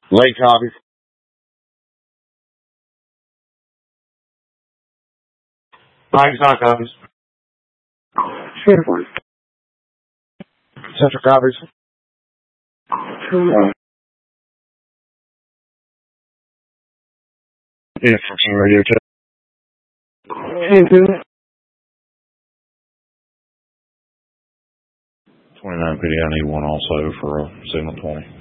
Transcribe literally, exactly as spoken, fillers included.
Late copies. Mike's not copies. Sure. Central copies. Sure. Yeah, from radio check. Anything? twenty-nine P D, I need one also for uh, signal twenty.